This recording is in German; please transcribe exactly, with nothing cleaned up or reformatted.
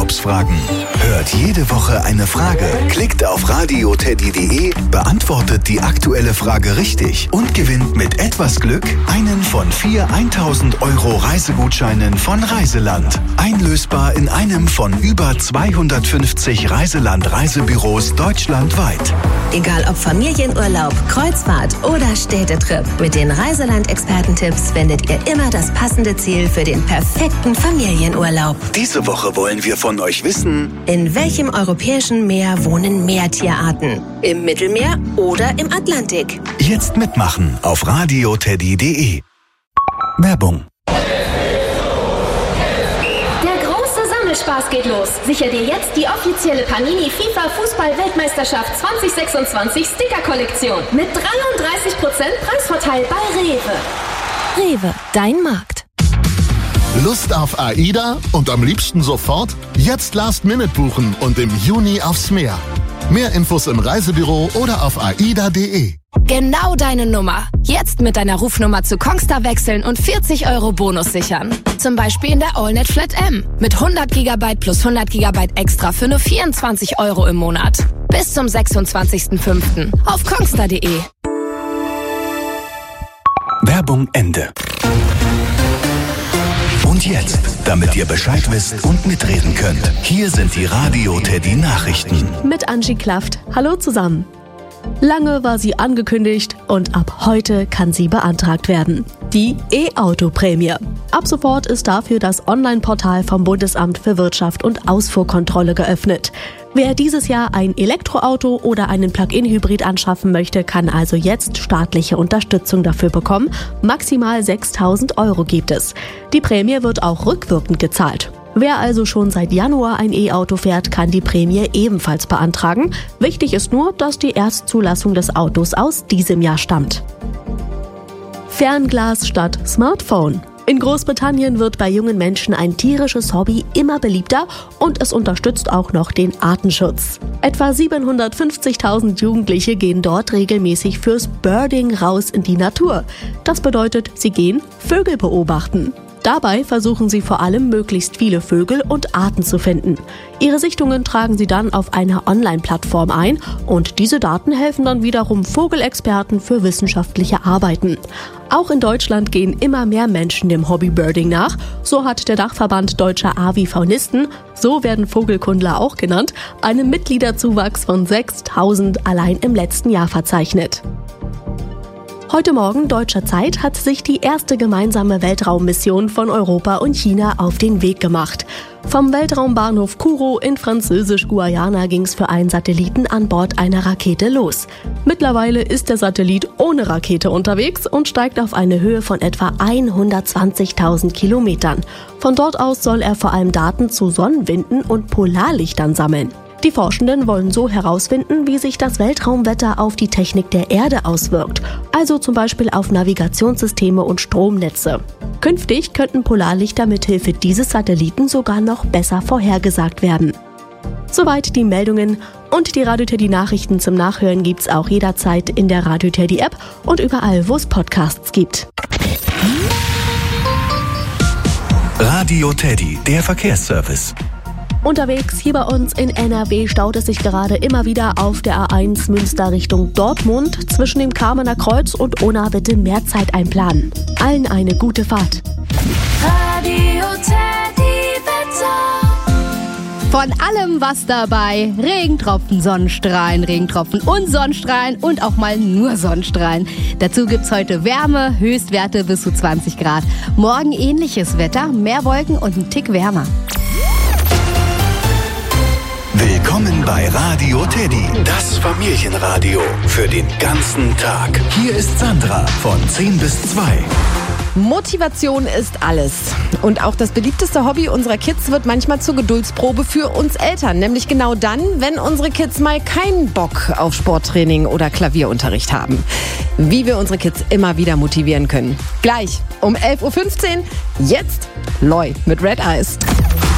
Urlaubsfragen. Hört jede Woche eine Frage, klickt auf radioteddy punkt de, beantwortet die aktuelle Frage richtig und gewinnt mit etwas Glück einen von vier tausend Euro Reisegutscheinen von Reiseland. Einlösbar in einem von über zweihundertfünfzig Reiseland-Reisebüros deutschlandweit. Egal ob Familienurlaub, Kreuzfahrt oder Städtetrip, mit den Reiseland-Expertentipps findet ihr immer das passende Ziel für den perfekten Familienurlaub. Diese Woche wollen wir von euch wissen: In welchem europäischen Meer wohnen Meertierarten? Im Mittelmeer oder im Atlantik? Jetzt mitmachen auf radioteddy punkt de. Werbung. Spaß geht los. Sicher dir jetzt die offizielle Panini FIFA Fußball-Weltmeisterschaft zwanzig sechsundzwanzig Sticker-Kollektion mit dreiunddreißig Prozent Preisvorteil bei Rewe. Rewe, dein Markt. Lust auf AIDA und am liebsten sofort? Jetzt Last Minute buchen und im Juni aufs Meer. Mehr Infos im Reisebüro oder auf aida punkt de. Genau deine Nummer. Jetzt mit deiner Rufnummer zu Kongstar wechseln und vierzig Euro Bonus sichern. Zum Beispiel in der AllNet Flat M. Mit hundert Gigabyte plus hundert Gigabyte extra für nur vierundzwanzig Euro im Monat. Bis zum sechsundzwanzigsten fünften auf kongstar punkt de. Werbung Ende. Und jetzt, damit ihr Bescheid wisst und mitreden könnt, hier sind die Radio-Teddy-Nachrichten. Mit Angie Klaft. Hallo zusammen. Lange war sie angekündigt und ab heute kann sie beantragt werden. Die E-Auto-Prämie. Ab sofort ist dafür das Online-Portal vom Bundesamt für Wirtschaft und Ausfuhrkontrolle geöffnet. Wer dieses Jahr ein Elektroauto oder einen Plug-in-Hybrid anschaffen möchte, kann also jetzt staatliche Unterstützung dafür bekommen. Maximal sechstausend Euro gibt es. Die Prämie wird auch rückwirkend gezahlt. Wer also schon seit Januar ein E-Auto fährt, kann die Prämie ebenfalls beantragen. Wichtig ist nur, dass die Erstzulassung des Autos aus diesem Jahr stammt. Fernglas statt Smartphone. In Großbritannien wird bei jungen Menschen ein tierisches Hobby immer beliebter und es unterstützt auch noch den Artenschutz. Etwa siebenhundertfünfzigtausend Jugendliche gehen dort regelmäßig fürs Birding raus in die Natur. Das bedeutet, sie gehen Vögel beobachten. Dabei versuchen sie vor allem, möglichst viele Vögel und Arten zu finden. Ihre Sichtungen tragen sie dann auf einer Online-Plattform ein und diese Daten helfen dann wiederum Vogelexperten für wissenschaftliche Arbeiten. Auch in Deutschland gehen immer mehr Menschen dem Hobby Birding nach. So hat der Dachverband Deutscher Avifaunisten, so werden Vogelkundler auch genannt, einen Mitgliederzuwachs von sechstausend allein im letzten Jahr verzeichnet. Heute Morgen deutscher Zeit hat sich die erste gemeinsame Weltraummission von Europa und China auf den Weg gemacht. Vom Weltraumbahnhof Kourou in Französisch-Guayana ging es für einen Satelliten an Bord einer Rakete los. Mittlerweile ist der Satellit ohne Rakete unterwegs und steigt auf eine Höhe von etwa hundertzwanzigtausend Kilometern. Von dort aus soll er vor allem Daten zu Sonnenwinden und Polarlichtern sammeln. Die Forschenden wollen so herausfinden, wie sich das Weltraumwetter auf die Technik der Erde auswirkt, also zum Beispiel auf Navigationssysteme und Stromnetze. Künftig könnten Polarlichter mithilfe dieses Satelliten sogar noch besser vorhergesagt werden. Soweit die Meldungen und die Radio-Teddy-Nachrichten zum Nachhören gibt's auch jederzeit in der Radio-Teddy-App und überall, wo es Podcasts gibt. Radio Teddy, der Verkehrsservice. Unterwegs hier bei uns in N R W staut es sich gerade immer wieder auf der A eins Münster Richtung Dortmund. Zwischen dem Kamener Kreuz und Unna bitte mehr Zeit einplanen. Allen eine gute Fahrt. Radio Teddy Wetter. Von allem was dabei. Regentropfen, Sonnenstrahlen, Regentropfen und Sonnenstrahlen und auch mal nur Sonnenstrahlen. Dazu gibt's heute Wärme, Höchstwerte bis zu zwanzig Grad. Morgen ähnliches Wetter, mehr Wolken und ein Tick wärmer. Willkommen bei Radio Teddy, das Familienradio für den ganzen Tag. Hier ist Sandra von zehn bis zwei. Motivation ist alles. Und auch das beliebteste Hobby unserer Kids wird manchmal zur Geduldsprobe für uns Eltern. Nämlich genau dann, wenn unsere Kids mal keinen Bock auf Sporttraining oder Klavierunterricht haben. Wie wir unsere Kids immer wieder motivieren können. Gleich um elf Uhr fünfzehn, jetzt Loi mit Red Eyes.